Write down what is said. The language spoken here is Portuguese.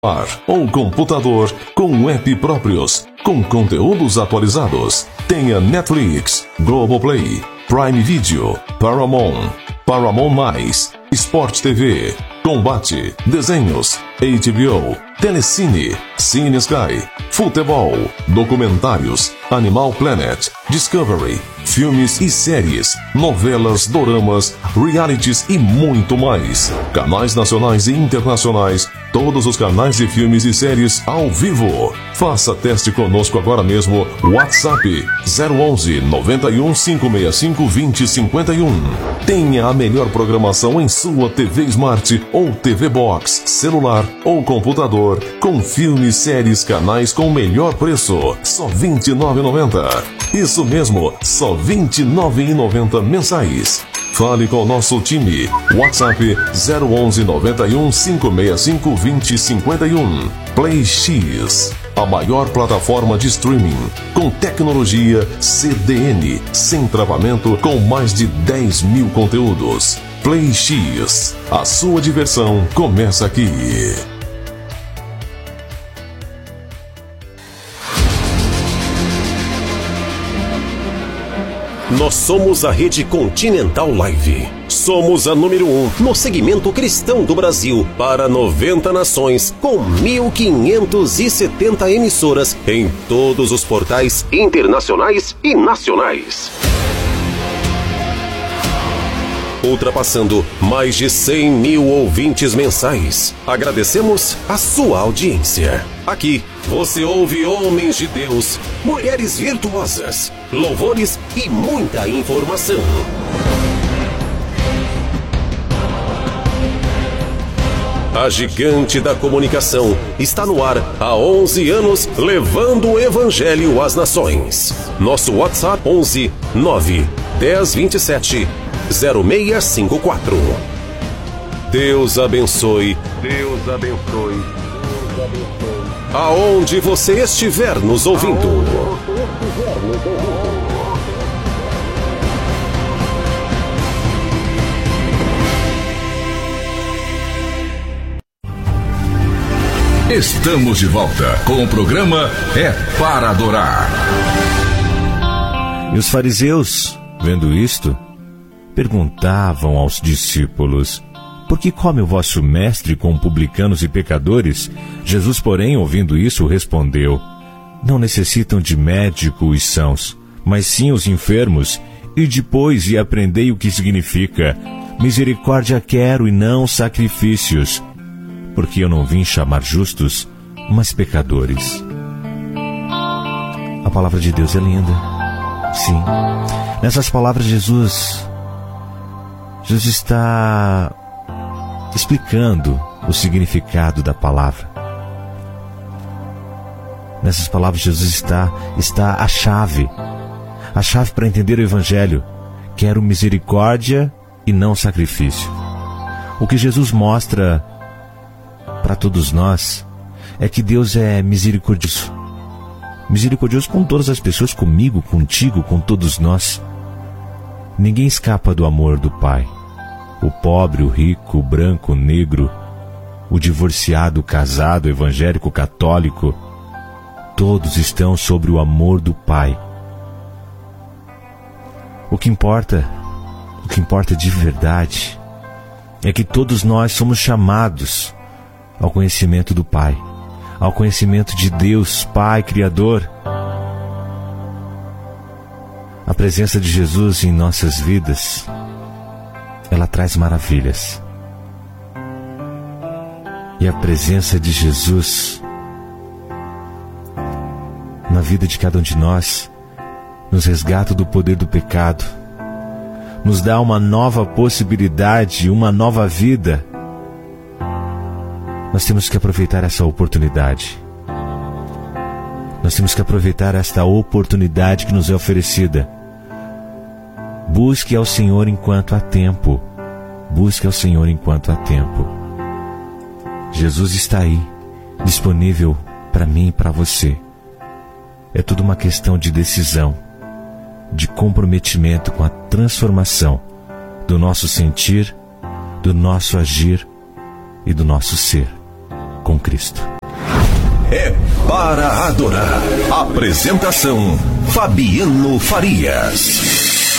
ou computador com app próprios, com conteúdos atualizados. Tenha Netflix, Globoplay, Prime Video, Paramount+, Sport TV, Combate, Desenhos, HBO, Telecine, Cine Sky, Futebol, Documentários, Animal Planet, Discovery, filmes e séries, novelas, doramas, realities e muito mais. Canais nacionais e internacionais, todos os canais de filmes e séries ao vivo. Faça teste conosco agora mesmo. WhatsApp 011 91 565 2051. Tenha a melhor programação em sua TV Smart ou TV Box, celular ou computador, com filmes, séries, canais com o melhor preço. Só R$ 29,90. Isso mesmo, só R$ 29,90 mensais. Fale com o nosso time. WhatsApp 011 91 565 2051. Play X, a maior plataforma de streaming com tecnologia CDN, sem travamento, com mais de 10 mil conteúdos. Play X, a sua diversão começa aqui. Nós somos a Rede Continental Live. Somos a número 1 no segmento cristão do Brasil para 90 nações, com 1.570 emissoras em todos os portais internacionais e nacionais. Ultrapassando mais de 100 mil ouvintes mensais. Agradecemos a sua audiência. Aqui você ouve homens de Deus, mulheres virtuosas, louvores e muita informação. A gigante da comunicação está no ar há 11 anos, levando o Evangelho às nações. Nosso WhatsApp 11 9 10 27 0654. Deus abençoe. Deus abençoe. Aonde você estiver nos ouvindo. Estamos de volta com o programa É para Adorar. E os fariseus, vendo isto, perguntavam aos discípulos: por que come o vosso mestre com publicanos e pecadores? Jesus, porém, ouvindo isso, respondeu: não necessitam de médico os sãos, mas sim os enfermos. E depois e aprendei o que significa: misericórdia quero e não sacrifícios, porque eu não vim chamar justos, mas pecadores. A palavra de Deus é linda. Sim. Nessas palavras, Jesus está explicando o significado da palavra. Nessas palavras, Jesus está a chave para entender o Evangelho. Quero misericórdia e não sacrifício. O que Jesus mostra para todos nós é que Deus é misericordioso. Misericordioso com todas as pessoas, comigo, contigo, com todos nós. Ninguém escapa do amor do Pai. O pobre, o rico, o branco, o negro, o divorciado, o casado, o evangélico, o católico, todos estão sobre o amor do Pai. O que importa de verdade, é que todos nós somos chamados ao conhecimento do Pai, ao conhecimento de Deus, Pai, Criador. A presença de Jesus em nossas vidas, ela traz maravilhas. E a presença de Jesus na vida de cada um de nós nos resgata do poder do pecado, nos dá uma nova possibilidade, uma nova vida. Nós temos que aproveitar essa oportunidade. Nós temos que aproveitar esta oportunidade que nos é oferecida. Busque ao Senhor enquanto há tempo. Busque ao Senhor enquanto há tempo. Jesus está aí, disponível para mim e para você. É tudo uma questão de decisão, de comprometimento com a transformação do nosso sentir, do nosso agir e do nosso ser. com Cristo. É para adorar. Apresentação: Fabiano Farias.